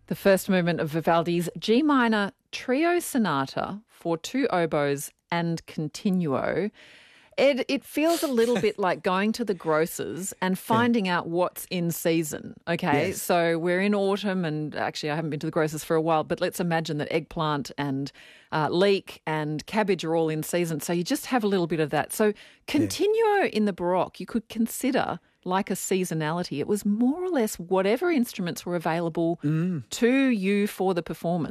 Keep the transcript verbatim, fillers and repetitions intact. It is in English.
The first movement of Vivaldi's G minor trio sonata for two oboes and continuo. Ed, it feels a little bit like going to the grocers and finding yeah. out what's in season, okay? Yes. So we're in autumn and actually I haven't been to the grocers for a while, but let's imagine that eggplant and uh, leek and cabbage are all in season. So you just have a little bit of that. So continuo yeah. in the Baroque, you could consider like a seasonality. It was more or less whatever instruments were available mm. to you for the performance.